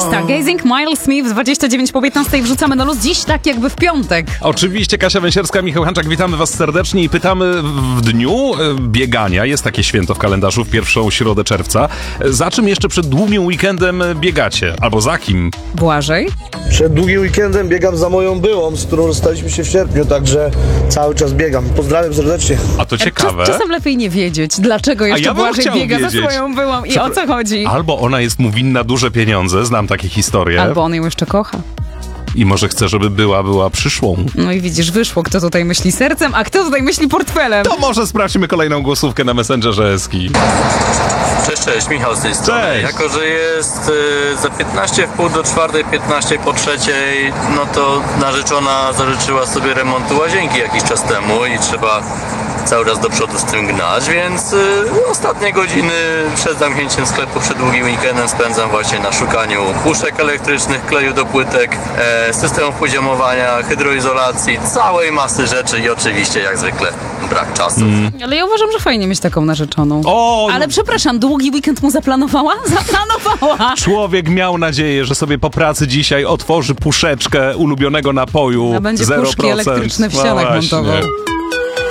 Stargazing, Miles Smith, 29 po 15 wrzucamy na luz dziś tak jakby w piątek. Oczywiście, Kasia Węsierska, Michał Hanczak, witamy was serdecznie i pytamy w dniu biegania, jest takie święto w kalendarzu, w pierwszą środę czerwca, za czym jeszcze przed długim weekendem biegacie? Albo za kim? Błażej? Przed długim weekendem biegam za moją byłą, z którą rozstaliśmy się w sierpniu, także cały czas biegam. Pozdrawiam serdecznie. A to ciekawe. Czasem lepiej nie wiedzieć, dlaczego jeszcze Błażej biega za swoją byłą i o co chodzi. Albo ona jest mu winna duże pieniądze, znam takie historie. Albo on ją jeszcze kocha. I może chce, żeby była przyszłą. No i widzisz, wyszło, kto tutaj myśli sercem, a kto tutaj myśli portfelem. To może sprawdźmy kolejną głosówkę na Messengerze Eski. Cześć, Michał z tej strony. Cześć. Jako, że jest za 15 w pół do 4, 15 po 3, no to narzeczona zażyczyła sobie remontu łazienki jakiś czas temu i trzeba cały czas do przodu z tym gnać, więc ostatnie godziny przed zamknięciem sklepu, przed długim weekendem spędzam właśnie na szukaniu puszek elektrycznych, kleju do płytek, systemów poziomowania, hydroizolacji, całej masy rzeczy i oczywiście jak zwykle brak czasu. Ale ja uważam, że fajnie mieć taką narzeczoną. O! Ale przepraszam, długi weekend mu zaplanowała? Zaplanowała! Człowiek miał nadzieję, że sobie po pracy dzisiaj otworzy puszeczkę ulubionego napoju. A będzie 0%. puszki elektryczne w ścianach właśnie. montował.